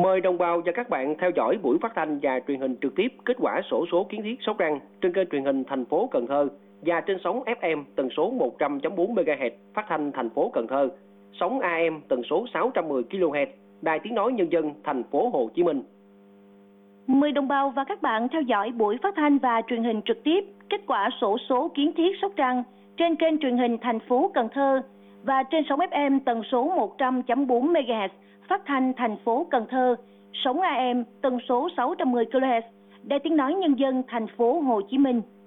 Mời đồng bào và các bạn theo dõi buổi phát thanh và truyền hình trực tiếp kết quả xổ số kiến thiết Sóc Trăng trên kênh truyền hình thành phố Cần Thơ và trên sóng FM tần số 100.4 MHz phát thanh thành phố Cần Thơ, sóng AM tần số 610 kHz Đài Tiếng nói Nhân dân thành phố Hồ Chí Minh. Mời đồng bào và các bạn theo dõi buổi phát thanh và truyền hình trực tiếp kết quả xổ số kiến thiết Sóc Trăng trên kênh truyền hình thành phố Cần Thơ và trên sóng FM tần số 100.4 MHz phát thanh thành phố Cần Thơ, sóng AM tần số 610 kHz Đài Tiếng nói Nhân dân thành phố Hồ Chí Minh.